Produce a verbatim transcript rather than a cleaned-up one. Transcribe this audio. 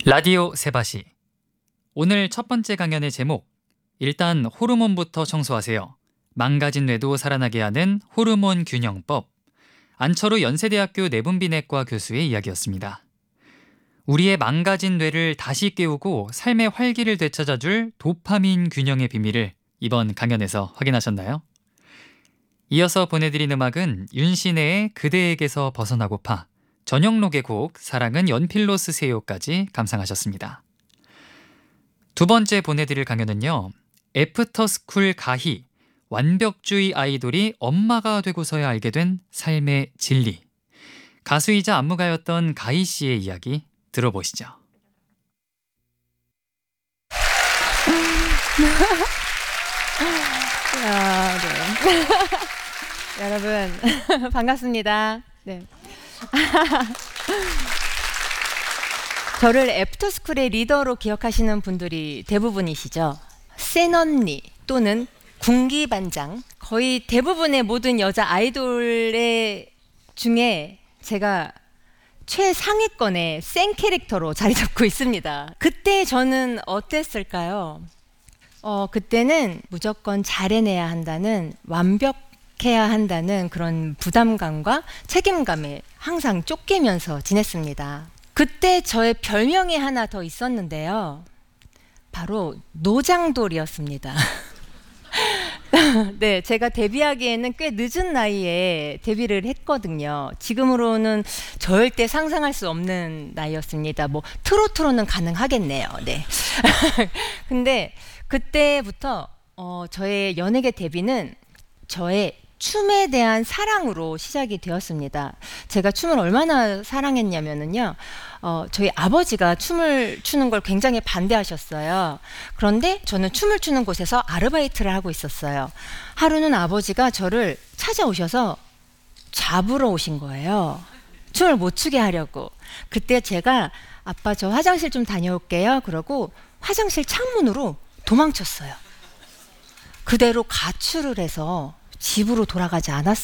라디오 세바시. 오늘 첫 번째 강연의 제목, 일단 호르몬부터 청소하세요. 망가진 뇌도 살아나게 하는 호르몬 균형법. 안철호 연세대학교 내분비내과 교수의 이야기였습니다. 우리의 망가진 뇌를 다시 깨우고 삶의 활기를 되찾아줄 도파민 균형의 비밀을 이번 강연에서 확인하셨나요? 이어서 보내드린 음악은 윤신혜의 그대에게서 벗어나고파, 전영록의 곡 사랑은 연필로 쓰세요까지 감상하셨습니다. 두 번째 보내드릴 강연은요, 애프터스쿨 가희, 완벽주의 아이돌이 엄마가 되고서야 알게 된 삶의 진리. 가수이자 안무가였던 가희 씨의 이야기 들어보시죠. 야, 네. 여러분 반갑습니다. 네. 저를 애프터스쿨의 리더로 기억하시는 분들이 대부분이시죠. 센 언니 또는 군기반장. 거의 대부분의 모든 여자 아이돌의 중에 제가 최상위권의 센 캐릭터로 자리 잡고 있습니다. 그때 저는 어땠을까요? 어, 그때는 무조건 잘해내야 한다는, 완벽해야 한다는 그런 부담감과 책임감에 항상 쫓기면서 지냈습니다. 그때 저의 별명이 하나 더 있었는데요. 바로 노장돌이었습니다. 네, 제가 데뷔하기에는 꽤 늦은 나이에 데뷔를 했거든요. 지금으로는 절대 상상할 수 없는 나이였습니다. 뭐 트로트로는 가능하겠네요. 네. 근데 그때부터 어, 저의 연예계 데뷔는 저의 춤에 대한 사랑으로 시작이 되었습니다. 제가 춤을 얼마나 사랑했냐면요, 어, 저희 아버지가 춤을 추는 걸 굉장히 반대하셨어요. 그런데 저는 춤을 추는 곳에서 아르바이트를 하고 있었어요. 하루는 아버지가 저를 찾아오셔서 잡으러 오신 거예요. 춤을 못 추게 하려고. 그때 제가 아빠 저 화장실 좀 다녀올게요. 그러고 화장실 창문으로 도망쳤어요. 그대로 가출을 해서 집으로 돌아가지 않았어요.